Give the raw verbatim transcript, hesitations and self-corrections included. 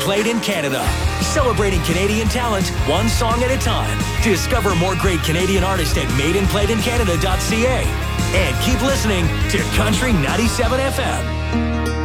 Played in Canada. Celebrating Canadian talent, one song at a time. Discover more great Canadian artists at made and played in canada dot c a. And keep listening to Country ninety-seven F M.